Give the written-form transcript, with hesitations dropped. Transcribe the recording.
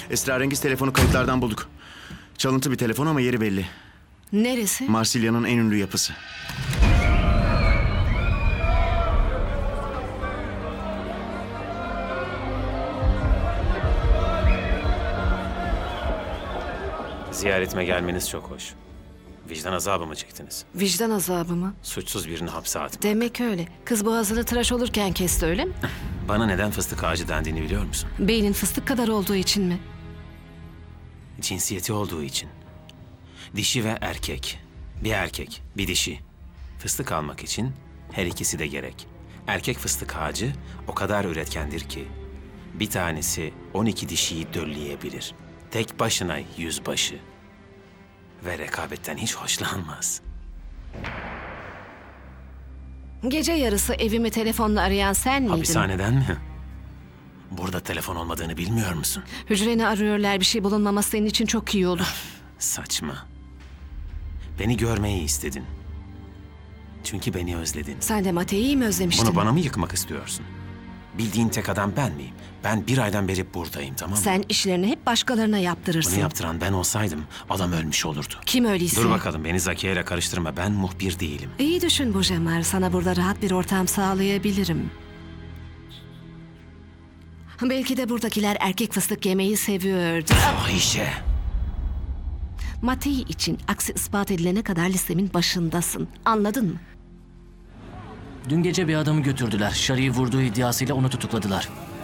Esrarengiz telefonu kayıtlardan bulduk. Çalıntı bir telefon ama yeri belli. Neresi? Marsilya'nın en ünlü yapısı. Ziyaretime gelmeniz çok hoş. Vicdan azabı mı çektiniz? Vicdan azabı mı? Suçsuz birini hapse atmak. Demek öyle. Kız boğazını tıraş olurken kesti, öyle mi? Bana neden fıstık ağacı dendiğini biliyor musun? Beynin fıstık kadar olduğu için mi? Cinsiyeti olduğu için. Dişi ve erkek. Bir erkek, bir dişi. Fıstık almak için her ikisi de gerek. Erkek fıstık ağacı o kadar üretkendir ki bir tanesi 12 dişiyi dölleyebilir. Tek başına yüzbaşı. Ve rekabetten hiç hoşlanmaz. Gece yarısı evimi telefonla arayan sen miydin? Hapishaneden mi? Burada telefon olmadığını bilmiyor musun? Hücreni arıyorlar, bir şey bulunmaması senin için çok iyi olur. Saçma. Beni görmeyi istedin. Çünkü beni özledin. Sen de Mate'yi mi özlemiştin? Bunu bana mı yıkmak istiyorsun? Bildiğin tek adam ben miyim? Ben bir aydan beri buradayım, tamam mı? Sen işlerini hep başkalarına yaptırırsın. Bunu yaptıran ben olsaydım adam ölmüş olurdu. Kim öyleyse? Dur bakalım, beni Zakiye ile karıştırma. Ben muhbir değilim. İyi düşün Bujamar, sana burada rahat bir ortam sağlayabilirim. Belki de buradakiler erkek fıstık yemeyi seviyordu. Ayşe. Matei için aksi ispat edilene kadar listemin başındasın. Anladın mı? Dün gece bir adamı götürdüler. Şari'yi vurduğu iddiasıyla onu tutukladılar.